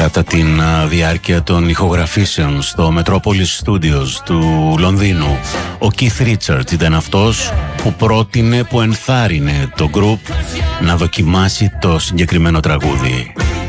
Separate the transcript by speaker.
Speaker 1: κατά την διάρκεια των ηχογραφήσεων στο Metropolis Studios του Λονδίνου. Ο Keith Richards ήταν αυτός που πρότεινε, που ενθάρρυνε το group να δοκιμάσει το συγκεκριμένο τραγούδι.